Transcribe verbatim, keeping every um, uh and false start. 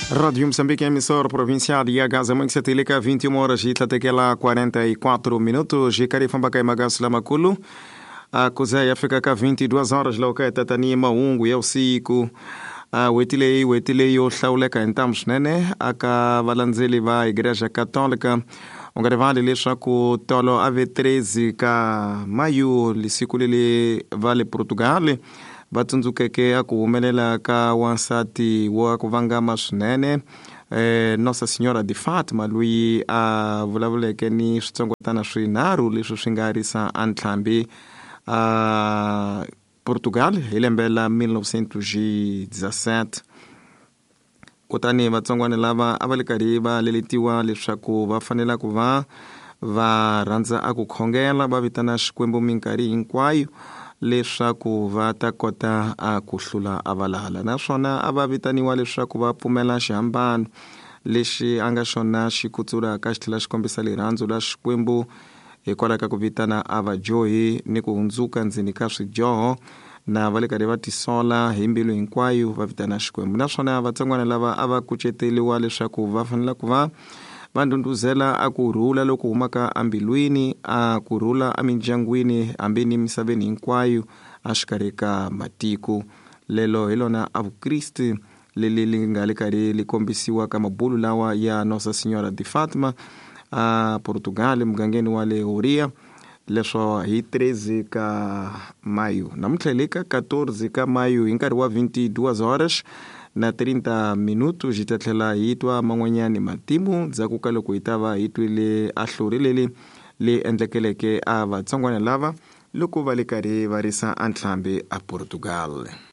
Rádio Moçambique, emissora provincial de Gaza, Manxatilika, vinte e uma horas e tatequela quarenta e quatro minutos. Jicari Fambacai Magas Lamakulu. A Cozé fica cá vinte e duas horas, Lauca Tatani Maungu, e o Cico. A Wetilei, Wetilei, o Sauleka, estamos, né? A Cavalanzeli vai, Igreja Católica. Um gravado lixa com Tolo A V treze, ka Maio, Liciculili, Vale Portugal. Batunzukeke akumelela ka wansati wa kuvangama swinene eh, Nossa Senhora de Fátima lui a vulavuleke ni switsongotana swinharhu leswi swi nga risa antlhambi a Portugal hi lembe la mille neuf cent dix-sept. Kutani vatsongwana lava a va le karhi va leletiwa leswaku va fanela ku va va rhandza a ku khongela, va vitana Xikwembu minkarhi hinkwayo leswaku va ta kota a ku hlula a valala. Naswona a va vitaniwa leswaku va pfumela xihambano lexi a nga xona xi kutsulaka xi tlhela xi kombisa rirhandzu la Xikwembu hikwalaho ka ku vitana a vadyohi ni ku hundzuka ndzeni ka swidyoho, na va le karhi va tisola hi mbilu hinkwayo va vitana Xikwembu. Naswona vatsongwana lava a va kuceteliwa leswaku va fanela ku va va ndunduzela a ku rhula loko humaka ambilwini, a ku rhula amindyangwini hambi ni misaveni hinkwayo a xikarhi ka matiko. Lelo hi lona a vukriste leli li nga le karhi li kombisiwa ka mabulu lawa ya Nossa Senhora de Fátima a Portugal mugangeni wa le Horia, leswo hi treze ka Maio. Namuntlha le ka quatorze ka Maio hi nkarhi wa vinte e duas horas na trinta minutos hi ta tlhela hi twa man'wanyani matimu ndzhaku ka loko hi ta va hi twile a hluri leli li endlekeleke a vatsongwana lava loko va le karhi va risa antlhambi a Portugal.